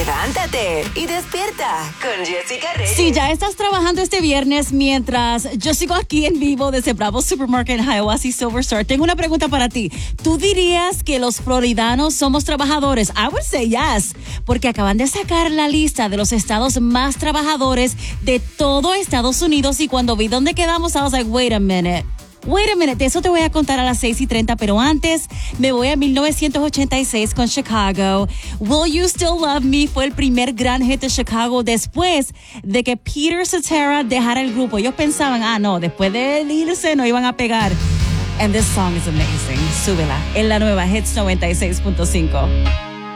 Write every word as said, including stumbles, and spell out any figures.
Levántate y despierta con Jessica Reyes. Si ya estás trabajando este viernes mientras yo sigo aquí en vivo desde Bravo Supermarket en Hiawassee Silver Star, tengo una pregunta para ti. ¿Tú dirías que los floridanos somos trabajadores? I would say yes, porque acaban de sacar la lista de los estados más trabajadores de todo Estados Unidos y cuando vi dónde quedamos, I was like, wait a minute. Wait a minute, de eso te voy a contar a las seis y treinta, pero antes me voy a mil novecientos ochenta y seis con Chicago. Will You Still Love Me fue el primer gran hit de Chicago después de que Peter Cetera dejara el grupo. Ellos pensaban, ah, no, después de irse no iban a pegar. And this song is amazing. Súbela en la nueva Hits noventa y seis punto cinco.